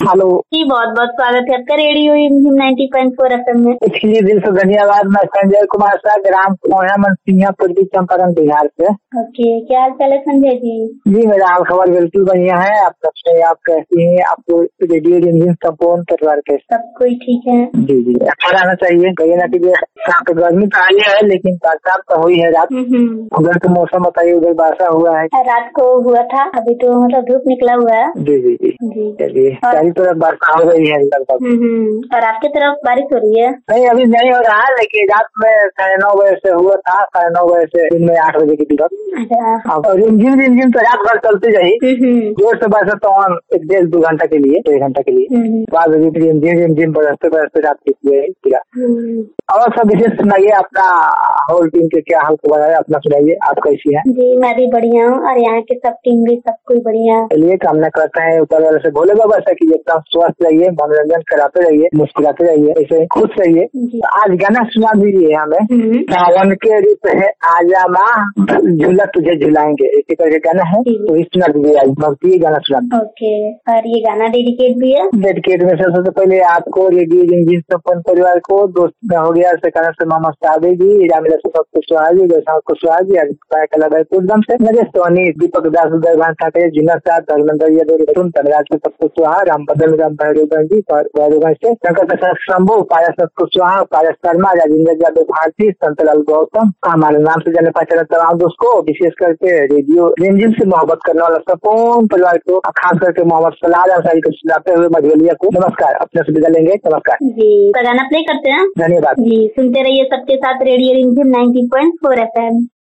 Hello जी, बहुत बहुत स्वागत है आपका रेडियो 90.4 FM में। इसके लिए दिल से धन्यवाद। मैं संजय कुमार शाह, ग्राम कोया मनसिंहा, पूर्वी चंपारण, बिहार से। ओके, क्या हाल चाल है संजय जी? जी, मेरा हाल खबर बिल्कुल बढ़िया है। आप सबसे आप कैसी हैं? आपको रेडियो रिमझिम संपूर्ण परिवार के सब कोई ठीक है? जी जी, अच्छा रहना चाहिए। कहीं ना कहीं यहाँ पे गर्मी तो आई है, लेकिन बरसात तो हुई है रात। उधर का मौसम बताइए, उधर वर्षा हुआ है? रात को हुआ था, अभी तो मतलब धूप निकला हुआ है। जी जी जी, चलिए सारी तरफ वर्षा हो रही है लगभग। और आपकी तरफ बारिश हो रही है? नहीं, अभी नहीं हो रहा है, लेकिन रात में 9:30 से हुआ था, 9:30 से दिन में 8 बजे की तरफ। अब रिमझिम तो रात भर चलती रही। जोर से बरसा तो 1-1.5-2 घंटा के लिए, 1 घंटा के लिए। बाद रिमझिम बरसते बरसते रात की पूरा। और सब विशेष सुनाइए, अपना होल टीम के क्या हाल खबर है, अपना सुनाइए। आप कैसी हैं? जी, मैं भी बढ़िया हूँ और यहाँ के सब टीम भी सब कोई बढ़िया है। चलिए, कामना करते हैं ऊपर वाले से, भोले बाबा से कि एकदम स्वस्थ रहिए, मनोरंजन कराते रहिए, मुस्कुराते रहिए, ऐसे खुश रहिए। आज गाना सुना दीजिए हमें। सावन के रूप है आजा माँ, झूला तुझे झुलाएंगे, इसी करके गाना है, तो इस सुना दीजिए। आज भक्ति गाना सुना। ओके, और ये गाना डेडिकेट भी है? डेडिकेट में सबसे पहले आपको, रेडियो रिमझिम संपूर्ण परिवार को, दोस्त हो गया सेकंड से मोहम्मद सादे जी, रामिला से कुशवाहा जी, गौशाल कुशवाहा जी, कलादम से नरेश सोनी, दीपक दास, उदयभान ठाकरे, जिना साथ, धर्मेंद्र यादव, तनराज के कुशवाहा, रामबदन राम भैरवगंज जी, भैरवगंज से शंकर प्रसाद शंभू, पायस कुशवाहा, पायस शर्मा, राजेंद्र यादव भारती, संतलाल गौतम, हमारे नाम से जाने पहचाने तमाम दोस्त को, विशेष करके रेडियो रिमझिम से मोहब्बत करने वाला संपूर्ण परिवार को, खास करके मोहम्मद सलाद अंसारी को सुनाते हुए मधुलिया को नमस्कार, अपने से विदा लेंगे। नमस्कार जी, गाना प्ले करते हैं। धन्यवाद जी, सुनते रहिए सबके साथ रेडियो रिमझिम 90.4 FM।